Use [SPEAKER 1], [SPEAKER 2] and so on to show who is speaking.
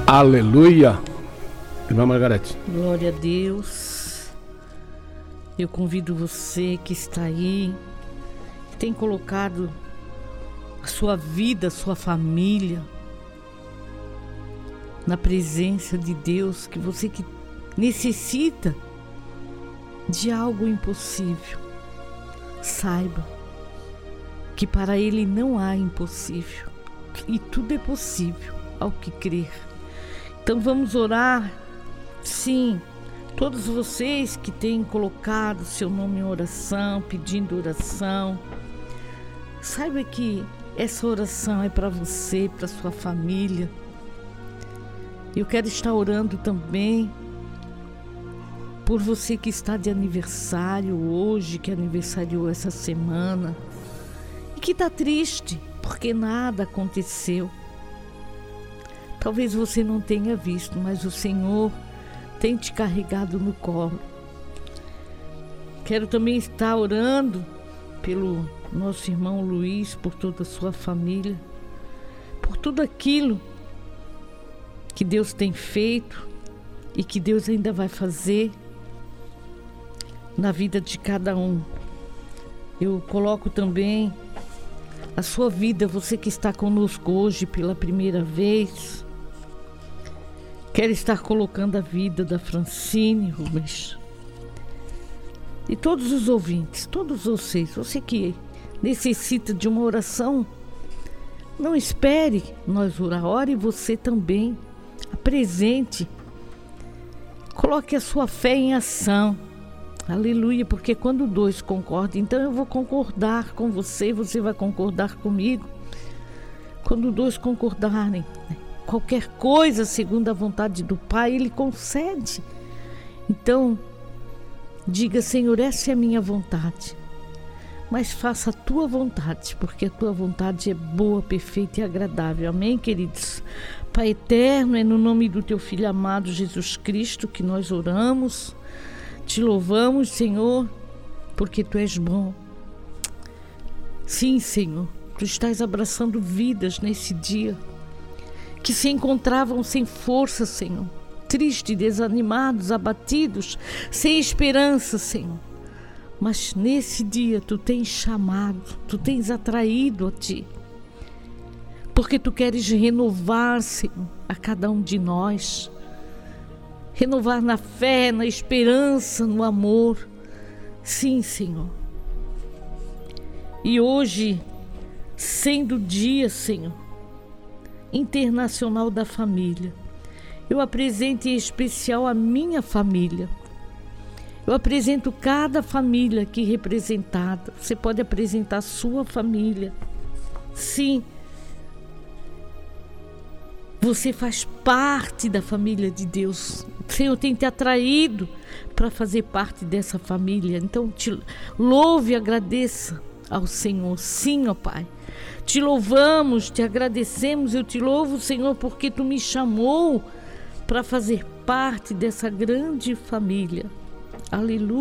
[SPEAKER 1] Aleluia. Irmã Margarete.
[SPEAKER 2] Glória a Deus. Eu convido você que está aí, que tem colocado a sua vida, a sua família na presença de Deus, que você que necessita de algo impossível, saiba que para Ele não há impossível e tudo é possível ao que crer. Então vamos orar. Sim, todos vocês que têm colocado seu nome em oração, pedindo oração, saiba que essa oração é para você, para sua família. Eu quero estar orando também por você que está de aniversário hoje, que aniversariou essa semana e que está triste porque nada aconteceu. Talvez você não tenha visto, mas o Senhor tem te carregado no colo. Quero também estar orando pelo nosso irmão Luiz, por toda a sua família, por tudo aquilo que Deus tem feito e que Deus ainda vai fazer na vida de cada um. Eu coloco também a sua vida, você que está conosco hoje pela primeira vez. Quero estar colocando a vida da Francine Rubens e todos os ouvintes, todos vocês, você que necessita de uma oração, não espere nós orar, ore você também, apresente, coloque a sua fé em ação, aleluia, porque quando dois concordam, então eu vou concordar com você, você vai concordar comigo, quando dois concordarem, qualquer coisa segundo a vontade do Pai, Ele concede. Então, diga, Senhor, essa é a minha vontade, mas faça a Tua vontade, porque a Tua vontade é boa, perfeita e agradável. Amém, queridos? Pai eterno, é no nome do Teu Filho amado Jesus Cristo que nós oramos, te louvamos, Senhor, porque Tu és bom. Sim, Senhor, Tu estás abraçando vidas nesse dia, que se encontravam sem força, Senhor, tristes, desanimados, abatidos, sem esperança, Senhor. Mas nesse dia Tu tens chamado, Tu tens atraído a Ti, porque Tu queres renovar, Senhor, a cada um de nós, renovar na fé, na esperança, no amor. Sim, Senhor. E hoje, sendo o dia, Senhor, Internacional da Família, eu apresento em especial a minha família. Eu apresento cada família aqui representada. Você pode apresentar a sua família. Sim, você faz parte da família de Deus. O Senhor tem te atraído para fazer parte dessa família. Então te louve e agradeça ao Senhor. Sim, ó Pai. Te louvamos, te agradecemos. Eu te louvo, Senhor, porque Tu me chamou para fazer parte dessa grande família. Aleluia.